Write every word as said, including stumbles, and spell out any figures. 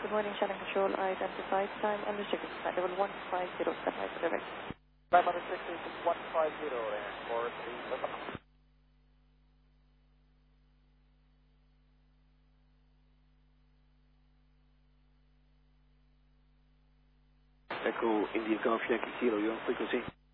Good morning, Shannon Control. Identified time and restricted flight level one five zero seven five direct. Climb on restricted one five zero there, four three seven. Echo India Golf Yankee Kilo, your frequency.